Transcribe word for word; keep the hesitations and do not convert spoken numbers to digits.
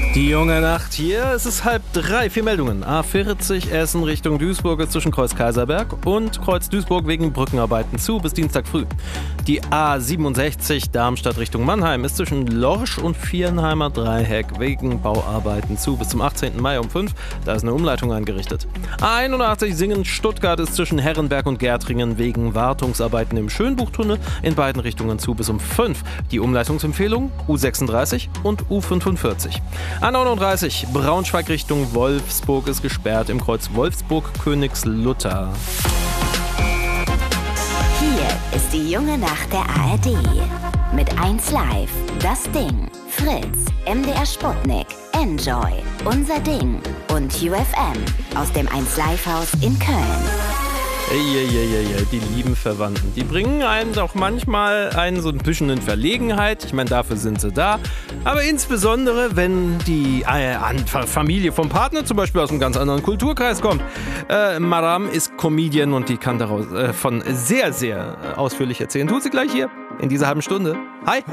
Die junge Nacht hier, es ist halb drei, vier Meldungen. A vierzig Essen Richtung Duisburg ist zwischen Kreuz Kaiserberg und Kreuz Duisburg wegen Brückenarbeiten zu bis Dienstag früh. Die A siebenundsechzig Darmstadt Richtung Mannheim ist zwischen Lorsch und Viernheimer Dreieck wegen Bauarbeiten zu bis zum achtzehnten Mai um fünf. Da ist eine Umleitung eingerichtet. A einundachtzig Singen Stuttgart ist zwischen Herrenberg und Gärtringen wegen Wartungsarbeiten im Schönbuchtunnel in beiden Richtungen zu bis um fünf. Die Umleitungsempfehlung U sechsunddreißig und U fünfundvierzig. A neununddreißig Braunschweig Richtung Wolfsburg ist gesperrt im Kreuz Wolfsburg-Königslutter. Hier ist die junge Nacht der A R D. Mit eins Live, Das Ding, Fritz, M D R Sputnik, Enjoy, Unser Ding und U F M aus dem eins Live Haus in Köln. Eieieiei, die lieben Verwandten, die bringen einen auch manchmal einen so ein bisschen in Verlegenheit. Ich meine, dafür sind sie da. Aber insbesondere, wenn die äh, Familie vom Partner zum Beispiel aus einem ganz anderen Kulturkreis kommt. Äh, Maram ist Comedian und die kann davon äh, sehr, sehr ausführlich erzählen. Tut sie gleich hier in dieser halben Stunde. Hi!